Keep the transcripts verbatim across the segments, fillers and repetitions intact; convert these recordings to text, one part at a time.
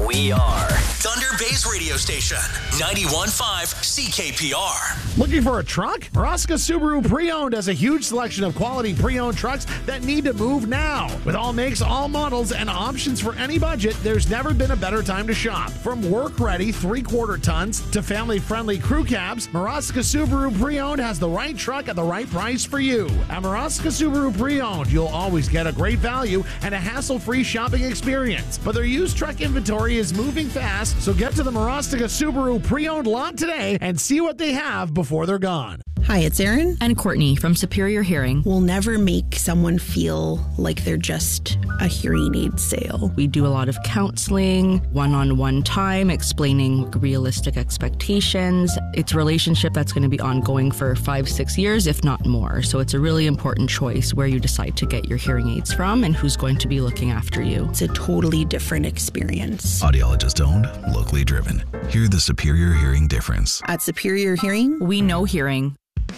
We are Thunder Bay's radio station, ninety-one point five C K P R. Looking for a truck? Maraska Subaru Pre-Owned has a huge selection of quality pre-owned trucks that need to move now. With all makes, all models, and options for any budget, there's never been a better time to shop. From work-ready three-quarter tons to family-friendly crew cabs, Maraska Subaru Pre-Owned has the right truck at the right price for you. At Maraska Subaru Pre-Owned, you'll always get a great value and a hassle-free shopping experience. But their used truck inventory is moving fast, so get to the Maraska Subaru Pre-Owned lot today and see what they have before they're gone. Hi, it's Erin. And Courtney from Superior Hearing. We'll never make someone feel like they're just a hearing aid sale. We do a lot of counseling, one-on-one time, explaining realistic expectations. It's a relationship that's going to be ongoing for five, six years, if not more. So it's a really important choice where you decide to get your hearing aids from and who's going to be looking after you. It's a totally different experience. Audiologist owned, locally driven. Hear the Superior Hearing difference. At Superior Hearing, we know hearing.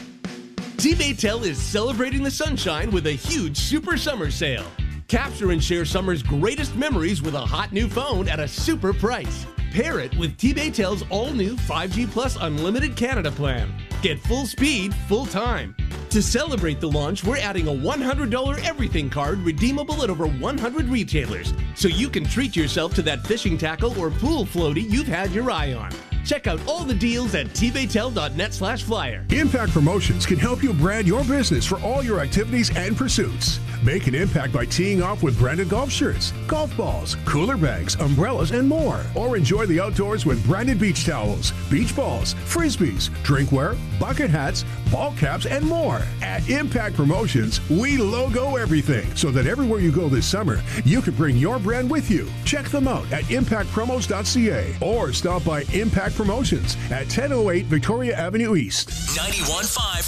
T-Baytel is celebrating the sunshine with a huge super summer sale. Capture and share summer's greatest memories with a hot new phone at a super price. Pair it with T-Baytel's all-new five G Plus Unlimited Canada plan. Get full speed, full time. To celebrate the launch, we're adding a one hundred dollars everything card redeemable at over one hundred retailers, so you can treat yourself to that fishing tackle or pool floaty you've had your eye on. Check out all the deals at T Baytel dot net slash flyer. Impact Promotions can help you brand your business for all your activities and pursuits. Make an impact by teeing off with branded golf shirts, golf balls, cooler bags, umbrellas, and more. Or enjoy the outdoors with branded beach towels, beach balls, frisbees, drinkware, bucket hats, ball caps, and more. At Impact Promotions, we logo everything so that everywhere you go this summer, you can bring your brand with you. Check them out at impact promos dot c a or stop by Impact Promotions at ten oh eight Victoria Avenue East. ninety-one point five